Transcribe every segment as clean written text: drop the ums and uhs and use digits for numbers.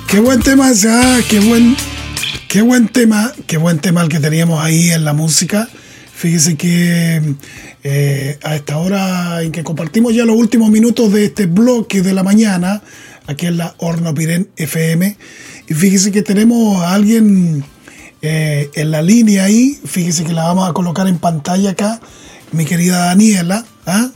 Qué buen tema ese, qué buen tema el que teníamos ahí en la música. Fíjese que a esta hora en que compartimos ya los últimos minutos de este bloque de la mañana, aquí en la Hornopiren FM, y fíjese que tenemos a alguien en la línea ahí. Fíjese que la vamos a colocar en pantalla acá, mi querida Daniela,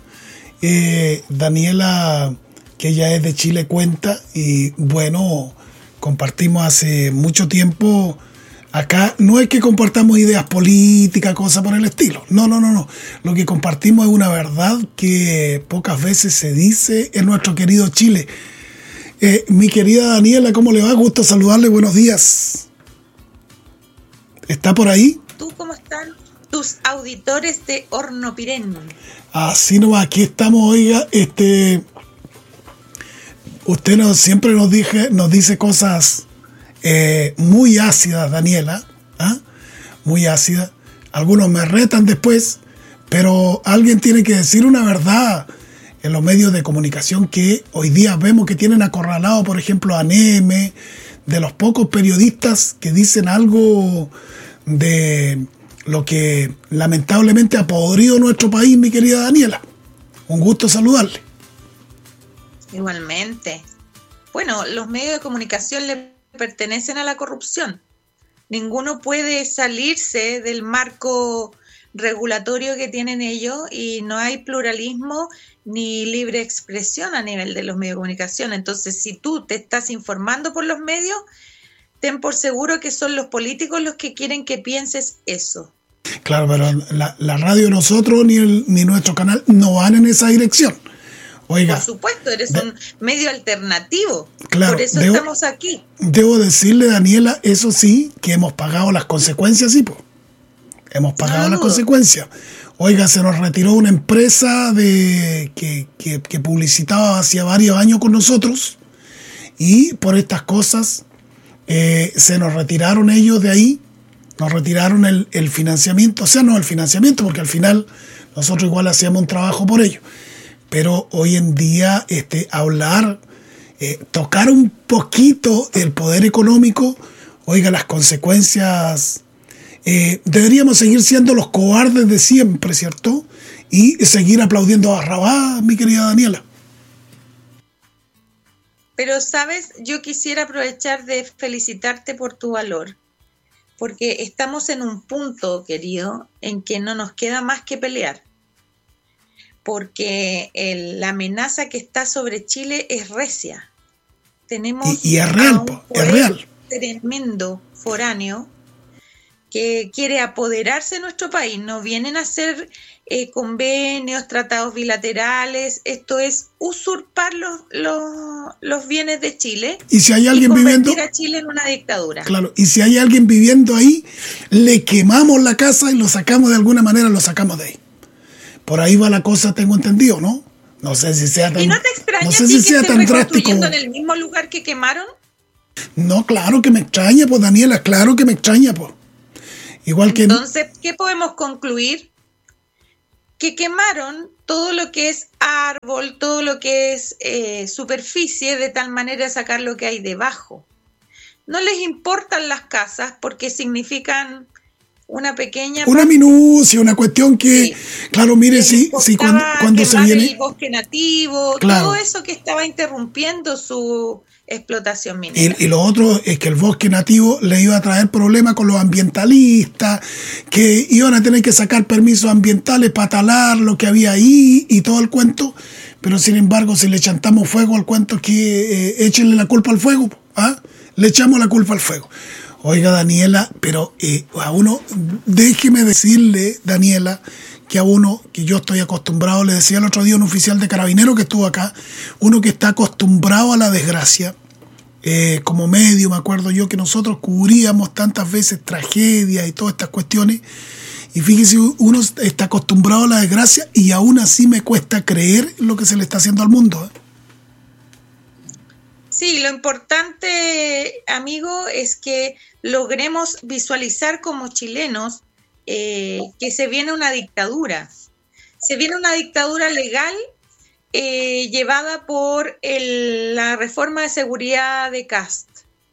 Daniela, que ella es de Chile Cuenta, y bueno, compartimos hace mucho tiempo acá. No es que compartamos ideas políticas, cosas por el estilo, no, lo que compartimos es una verdad que pocas veces se dice en nuestro querido Chile. Mi querida Daniela, ¿cómo le va? Gusto saludarle, buenos días. ¿Está por ahí? ¿Tú cómo están tus auditores de Hornopiren? Así nomás, aquí estamos, oiga, usted siempre nos dice cosas muy ácidas, Daniela, muy ácidas. Algunos me retan después, pero alguien tiene que decir una verdad en los medios de comunicación que hoy día vemos que tienen acorralado, por ejemplo, a Neme, de los pocos periodistas que dicen algo de lo que lamentablemente ha podrido nuestro país, mi querida Daniela. Un gusto saludarle. Igualmente. Bueno, los medios de comunicación le pertenecen a la corrupción. Ninguno puede salirse del marco regulatorio que tienen ellos, y no hay pluralismo ni libre expresión a nivel de los medios de comunicación. Entonces, si tú te estás informando por los medios, ten por seguro que son los políticos los que quieren que pienses eso. Claro, pero la radio de nosotros ni nuestro canal no van en esa dirección. Oiga, por supuesto, eres un medio alternativo. Claro, por eso estamos aquí. Debo decirle, Daniela, eso sí, que hemos pagado las consecuencias, sí, pues. Hemos pagado las consecuencias. Oiga, se nos retiró una empresa que publicitaba hacía varios años con nosotros, y por estas cosas se nos retiraron ellos de ahí, nos retiraron el financiamiento, o sea, no el financiamiento, porque al final nosotros igual hacíamos un trabajo por ellos. Pero hoy en día hablar, tocar un poquito el poder económico, oiga, las consecuencias, deberíamos seguir siendo los cobardes de siempre, ¿cierto? Y seguir aplaudiendo a Rabá, mi querida Daniela. Pero, ¿sabes? Yo quisiera aprovechar de felicitarte por tu valor, porque estamos en un punto, querido, en que no nos queda más que pelear. Porque la amenaza que está sobre Chile es recia. Tenemos y es real, es real. Tremendo foráneo que quiere apoderarse de nuestro país. No vienen a hacer convenios, tratados bilaterales. Esto es usurpar los bienes de Chile, y si hay alguien viviendo, a Chile en una dictadura. Claro, y si hay alguien viviendo ahí, le quemamos la casa y lo sacamos de alguna manera, lo sacamos de ahí. Por ahí va la cosa, tengo entendido, ¿no? No sé si sea tan, ¿Y no te extraña no sé si sea tan drástico en el mismo lugar que quemaron? No, claro que me extraña, pues, Daniela, claro que me extraña, pues. Igual que... Entonces, ¿qué podemos concluir? Que quemaron todo lo que es árbol, todo lo que es superficie, de tal manera de sacar lo que hay debajo. No les importan las casas porque significan una pequeña... Una minucia, una cuestión que... Sí. Claro, mire, sí, cuando se viene... el bosque nativo, claro, todo eso que estaba interrumpiendo su explotación minera. Y lo otro es que el bosque nativo le iba a traer problemas con los ambientalistas, que iban a tener que sacar permisos ambientales para talar lo que había ahí y todo el cuento. Pero sin embargo, si le chantamos fuego al cuento, es que échenle la culpa al fuego, le echamos la culpa al fuego. Oiga, Daniela, pero a uno, déjeme decirle, Daniela, que a uno, que yo estoy acostumbrado, le decía el otro día un oficial de Carabineros que estuvo acá, uno que está acostumbrado a la desgracia, como medio, me acuerdo yo que nosotros cubríamos tantas veces tragedias y todas estas cuestiones, y fíjese, uno está acostumbrado a la desgracia y aún así me cuesta creer lo que se le está haciendo al mundo, Sí, lo importante, amigo, es que logremos visualizar como chilenos que se viene una dictadura. Se viene una dictadura legal llevada por la reforma de seguridad de Kast.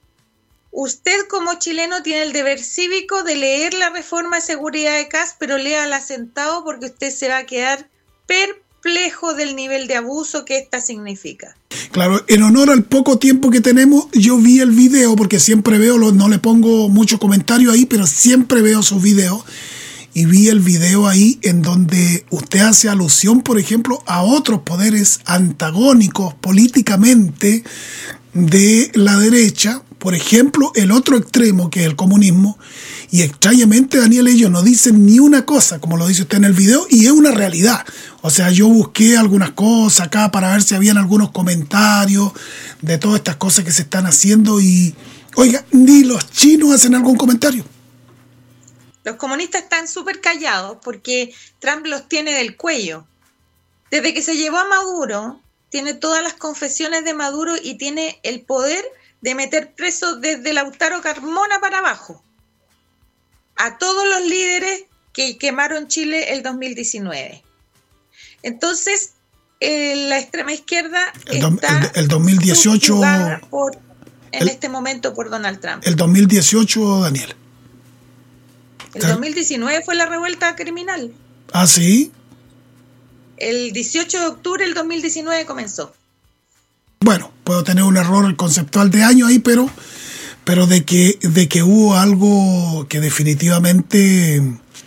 usted como chileno tiene el deber cívico de leer la reforma de seguridad de Kast, pero léala sentado porque usted se va a quedar perplejo del nivel de abuso que esta significa. Claro, en honor al poco tiempo que tenemos, yo vi el video, porque siempre veo, no le pongo mucho comentario ahí, pero siempre veo sus videos. Y vi el video ahí en donde usted hace alusión, por ejemplo, a otros poderes antagónicos políticamente de la derecha, por ejemplo, el otro extremo, que es el comunismo, y extrañamente, Daniel, ellos no dicen ni una cosa, como lo dice usted en el video, y es una realidad. O sea, yo busqué algunas cosas acá para ver si habían algunos comentarios de todas estas cosas que se están haciendo y, oiga, ni los chinos hacen algún comentario. Los comunistas están súper callados porque Trump los tiene del cuello. Desde que se llevó a Maduro, tiene todas las confesiones de Maduro y tiene el poder de meter preso desde Lautaro Carmona para abajo a todos los líderes que quemaron Chile el 2019. Entonces, la extrema izquierda está el 2018 en este momento por Donald Trump. El 2018, Daniel. El 2019 fue la revuelta criminal. ¿Ah, sí? El 18 de octubre del 2019 comenzó. Bueno, puedo tener un error conceptual de año ahí, pero de que hubo algo que definitivamente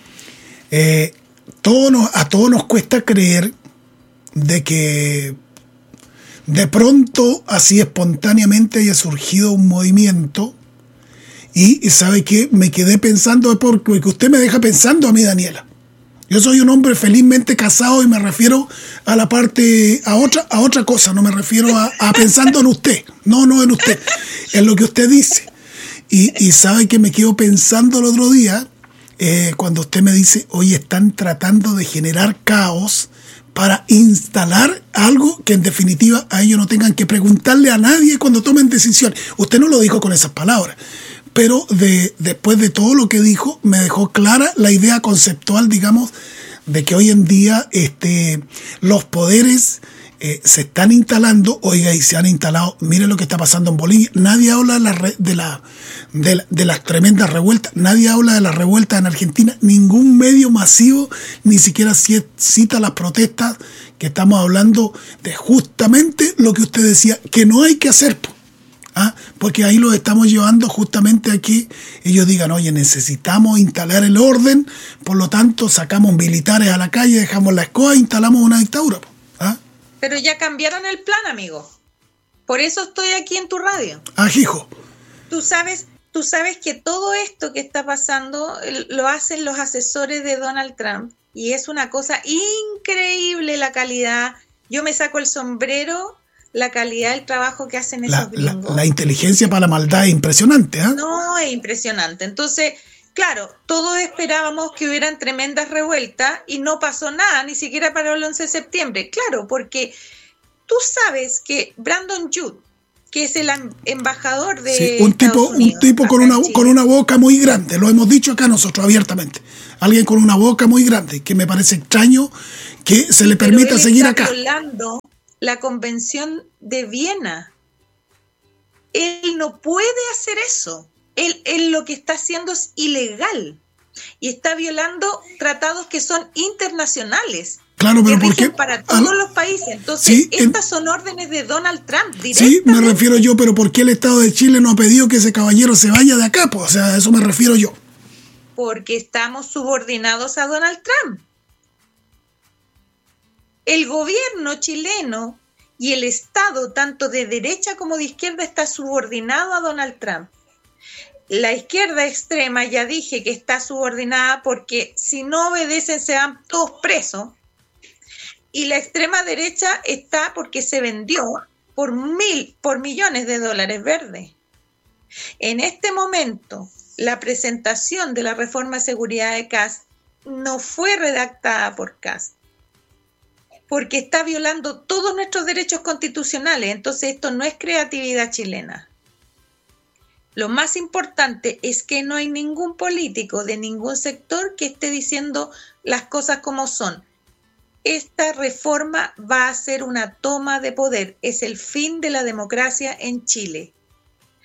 a todos nos cuesta creer de que de pronto, así espontáneamente, haya surgido un movimiento. Y ¿sabe qué? Me quedé pensando, porque usted me deja pensando a mí, Daniela. Yo soy un hombre felizmente casado y me refiero a la parte, a otra cosa, no me refiero a pensando en usted, no en usted, en lo que usted dice. Y sabe que me quedo pensando el otro día, cuando usted me dice, oye, están tratando de generar caos para instalar algo que en definitiva a ellos no tengan que preguntarle a nadie cuando tomen decisiones. Usted no lo dijo con esas palabras, pero después de todo lo que dijo, me dejó clara la idea conceptual, digamos, de que hoy en día los poderes se están instalando, oiga, y se han instalado. Mire lo que está pasando en Bolivia. Nadie habla de las tremendas revueltas, nadie habla de las revueltas en Argentina, ningún medio masivo ni siquiera cita las protestas, que estamos hablando de justamente lo que usted decía, que no hay que hacer, porque ahí los estamos llevando justamente a que ellos digan, oye, necesitamos instalar el orden, por lo tanto sacamos militares a la calle, dejamos la escoba e instalamos una dictadura. Pero ya cambiaron el plan, amigo. Por eso estoy aquí en tu radio. Hijo. Tú sabes que todo esto que está pasando lo hacen los asesores de Donald Trump y es una cosa increíble la calidad. Yo me saco el sombrero, la calidad del trabajo que hacen esos gringos. La inteligencia para la maldad es impresionante, No, es impresionante. Entonces, claro, todos esperábamos que hubieran tremendas revueltas y no pasó nada, ni siquiera para el 11 de septiembre. Claro, porque tú sabes que Brandon Judd, que es el embajador de Estados Unidos, un tipo con una boca muy grande, lo hemos dicho acá nosotros abiertamente, alguien con una boca muy grande, que me parece extraño que se le permita seguir acá. Está violando la Convención de Viena. Él no puede hacer eso. Él lo que está haciendo es ilegal y está violando tratados que son internacionales. Claro, pero ¿por qué? Para todos los países. Entonces, sí, estas son órdenes de Donald Trump directamente. Sí, me refiero yo, pero ¿por qué el Estado de Chile no ha pedido que ese caballero se vaya de acá? Pues, o sea, a eso me refiero yo. Porque estamos subordinados a Donald Trump. El gobierno chileno y el Estado, tanto de derecha como de izquierda, está subordinado a Donald Trump. La izquierda extrema, ya dije que está subordinada porque si no obedecen se van todos presos. Y la extrema derecha está porque se vendió por millones de dólares verdes. En este momento, la presentación de la reforma de seguridad de Kast no fue redactada por Kast, porque está violando todos nuestros derechos constitucionales. Entonces esto no es creatividad chilena. Lo más importante es que no hay ningún político de ningún sector que esté diciendo las cosas como son. Esta reforma va a ser una toma de poder. Es el fin de la democracia en Chile.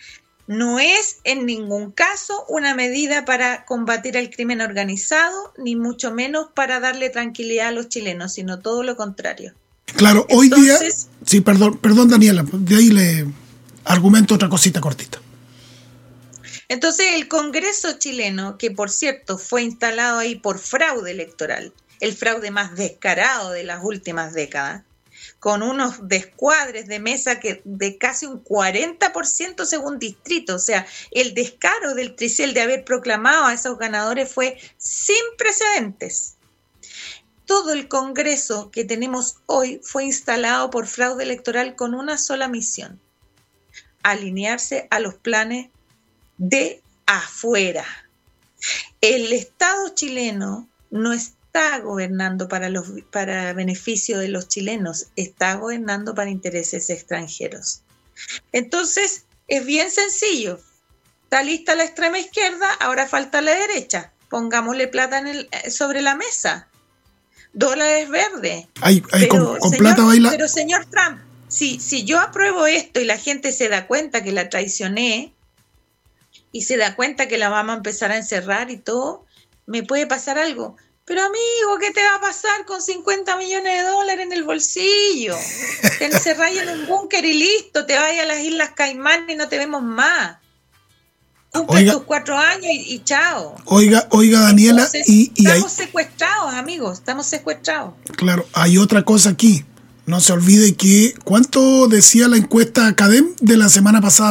No es en ningún caso una medida para combatir el crimen organizado, ni mucho menos para darle tranquilidad a los chilenos, sino todo lo contrario. Claro, hoy día... Sí, perdón, Daniela, de ahí le argumento otra cosita cortita. Entonces, el Congreso chileno, que por cierto fue instalado ahí por fraude electoral, el fraude más descarado de las últimas décadas, con unos descuadres de mesa de casi un 40% según distrito. O sea, el descaro del Tricel de haber proclamado a esos ganadores fue sin precedentes. Todo el Congreso que tenemos hoy fue instalado por fraude electoral con una sola misión: alinearse a los planes de afuera. El Estado chileno no está gobernando para beneficio de los chilenos, está gobernando para intereses extranjeros. Entonces, es bien sencillo. Está lista la extrema izquierda, ahora falta la derecha. Pongámosle plata sobre la mesa. Dólares verdes. Con plata baila. Pero señor Trump, si yo apruebo esto y la gente se da cuenta que la traicioné y se da cuenta que la vamos a empezar a encerrar y todo, me puede pasar algo. Pero amigo, ¿qué te va a pasar con 50 millones de dólares en el bolsillo? Te encerráis en un búnker y listo, te vas a las Islas Caimán y no te vemos más. Cumple tus 4 años y chao. Oiga, Daniela, entonces, estamos secuestrados, amigos, estamos secuestrados. Claro, hay otra cosa aquí. No se olvide que, ¿cuánto decía la encuesta CADEM de la semana pasada?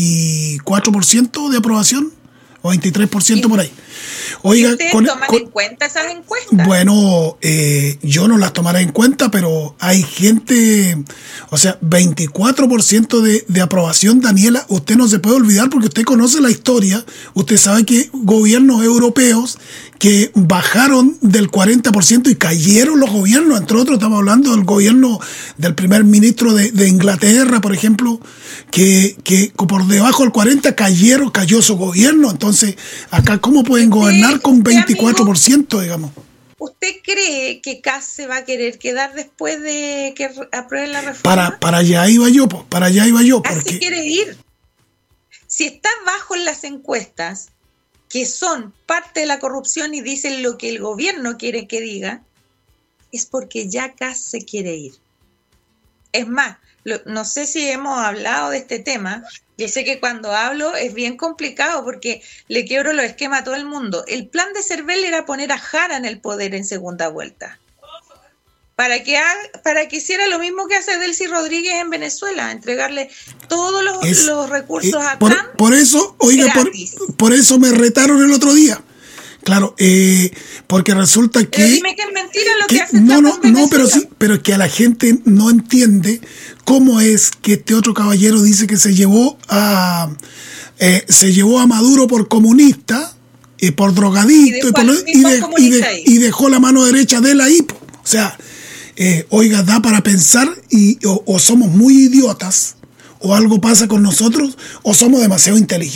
¿24% de aprobación? ¿O 23% por ahí? Oiga, ¿y ustedes toman en cuenta esas encuestas? Bueno, yo no las tomaré en cuenta, pero hay gente, o sea, 24% de aprobación, Daniela. Usted no se puede olvidar porque usted conoce la historia. Usted sabe que gobiernos europeos que bajaron del 40% y cayeron los gobiernos, entre otros estamos hablando del gobierno del primer ministro de Inglaterra, por ejemplo, que por debajo del 40% cayó su gobierno. Entonces, acá, ¿cómo pueden gobernar con 24%, digamos? ¿Usted cree que Kast se va a querer quedar después de que aprueben la reforma? Para allá iba yo, Kast se quiere ir. Si está bajo en las encuestas, que son parte de la corrupción y dicen lo que el gobierno quiere que diga, es porque ya Kast se quiere ir. Es más, no sé si hemos hablado de este tema. Yo sé que cuando hablo es bien complicado porque le quiebro los esquemas a todo el mundo. El plan de Cervel era poner a Jara en el poder en segunda vuelta. Para que hiciera lo mismo que hace Delcy Rodríguez en Venezuela, entregarle todos los recursos a Trump. Por eso, oiga, por eso me retaron el otro día. Claro, porque resulta que... Pero dime que es mentira lo que hace Trump en Venezuela. No, pero es que a la gente no entiende cómo es que este otro caballero dice que se llevó a Maduro por comunista, por drogadicto, y dejó la mano derecha de él ahí. O sea, oiga, da para pensar o somos muy idiotas, o algo pasa con nosotros, o somos demasiado inteligentes.